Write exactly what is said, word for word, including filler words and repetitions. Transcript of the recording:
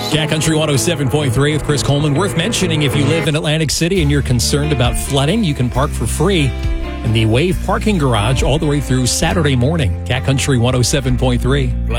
Cat Country one oh seven point three with Chris Coleman. Worth mentioning, if you live in Atlantic City and you're concerned about flooding, you can park for free in the Wave parking garage all the way through Saturday morning. Cat Country one oh seven point three.